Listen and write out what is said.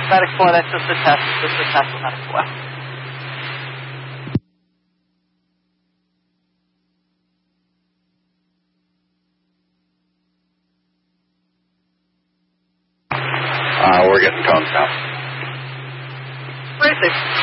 Medic 4, that's just a test. Just a test with Medic 4. We're getting tones now. Very safe.